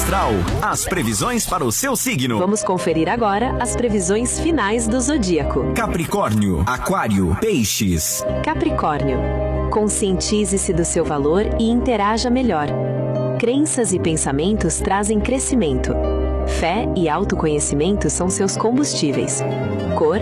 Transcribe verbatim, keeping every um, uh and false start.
Astral, as previsões para o seu signo. Vamos conferir agora as previsões finais do zodíaco. Capricórnio, Aquário, Peixes. Capricórnio. Conscientize-se do seu valor e interaja melhor. Crenças e pensamentos trazem crescimento. Fé e autoconhecimento são seus combustíveis.